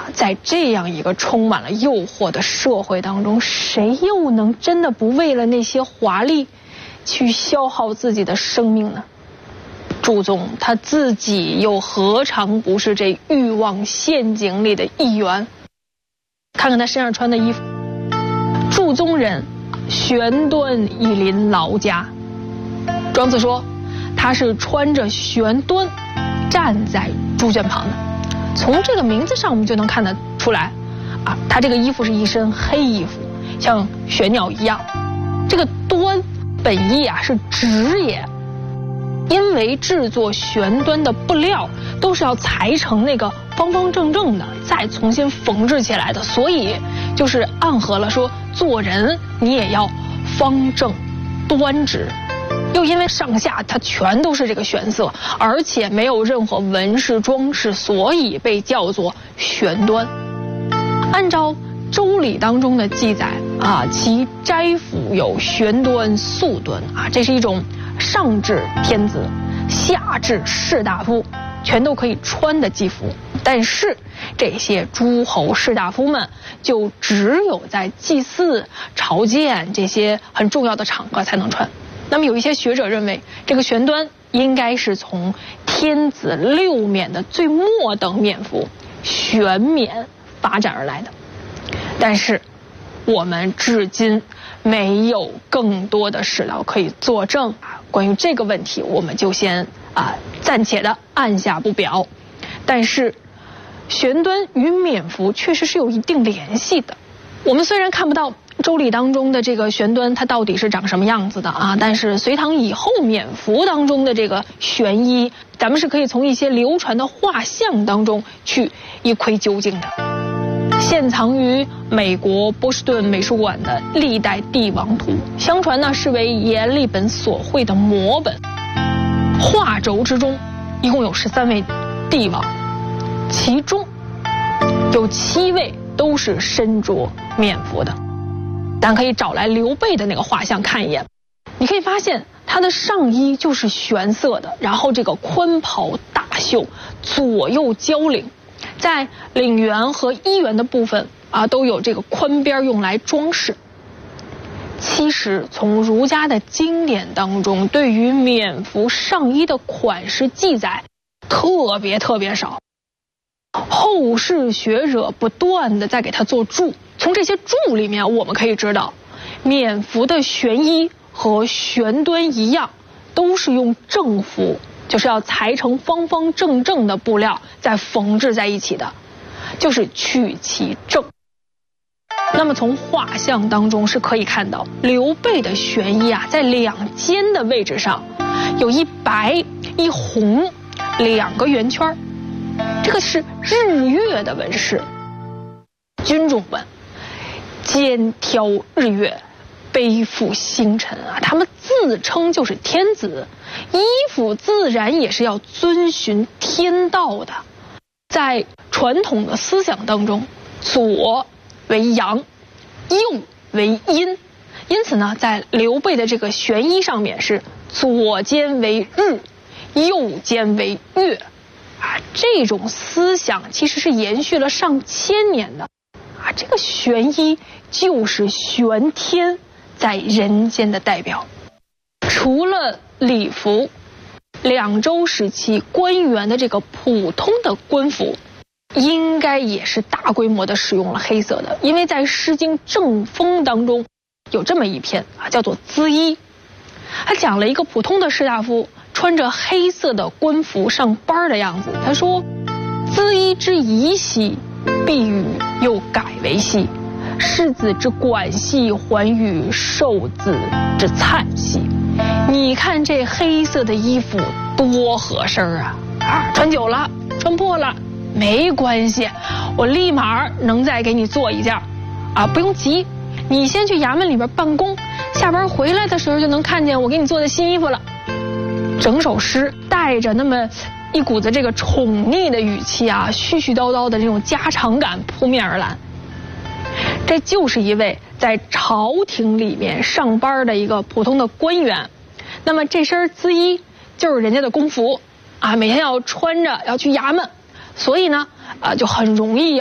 在这样一个充满了诱惑的社会当中，谁又能真的不为了那些华丽去消耗自己的生命呢？祝宗他自己又何尝不是这欲望陷阱里的一员？看看他身上穿的衣服，祝宗人，玄端以临劳家。庄子说，他是穿着玄端站在猪圈旁的。从这个名字上我们就能看得出来，他这个衣服是一身黑衣服，像玄鸟一样。这个端本意是纸也，因为制作玄端的布料都是要裁成那个方方正正的，再重新缝制起来的，所以就是暗合了说做人你也要方正端直。又因为上下它全都是这个玄色，而且没有任何纹饰装饰，所以被叫做玄端。按照周礼当中的记载其斋服有玄端、素端这是一种上至天子，下至士大夫全都可以穿的祭服。但是这些诸侯士大夫们就只有在祭祀、朝见这些很重要的场合才能穿。那么有一些学者认为，这个玄端应该是从天子六冕的最末等冕服玄冕发展而来的。但是我们至今没有更多的史料可以作证关于这个问题，我们就先暂且的按下不表。但是玄端与冕服确实是有一定联系的。我们虽然看不到周礼当中的这个玄端它到底是长什么样子的但是隋唐以后冕服当中的这个玄衣，咱们是可以从一些流传的画像当中去一窥究竟的。现藏于美国波士顿美术馆的历代帝王图，相传呢是为阎立本所绘的摹本。画轴之中一共有13位帝王，其中有7位都是身着冕服的。咱可以找来刘备的那个画像看一眼，你可以发现他的上衣就是玄色的，然后这个宽袍大袖，左右交领，在领缘和衣缘的部分都有这个宽边用来装饰。其实从儒家的经典当中，对于冕服上衣的款式记载特别少，后世学者不断的在给他做注。从这些注里面我们可以知道，冕服的玄衣和玄端一样，都是用正服，就是要裁成方方正正的布料再缝制在一起的，就是去其正。那么从画像当中是可以看到，刘备的玄衣在两肩的位置上有一白一红2个圆圈，这个是日月的纹饰。军中们肩挑日月，背负星辰他们自称就是天子，衣服自然也是要遵循天道的。在传统的思想当中，左为阳，右为阴，因此呢，在刘备的这个玄衣上面是左肩为日，右肩为月这种思想其实是延续了上千年的这个玄衣就是玄天在人间的代表。除了礼服，两周时期官员的这个普通的官服应该也是大规模的使用了黑色的，因为在《诗经·正风》当中有这么一篇叫做《咨衣》，他讲了一个普通的士大夫穿着黑色的官服上班的样子。他说：“咨衣之宜兮，必与又改为兮；世子之管兮，还与受子之灿兮。”你看这黑色的衣服多合身穿久了穿破了没关系，我立马能再给你做一件不用急，你先去衙门里边办公，下班回来的时候就能看见我给你做的新衣服了。整首诗带着那么一股子这个宠溺的语气絮絮叨叨的这种家常感扑面而来。这就是一位在朝廷里面上班的一个普通的官员，那么这身咨衣就是人家的公服每天要穿着要去衙门，所以呢就很容易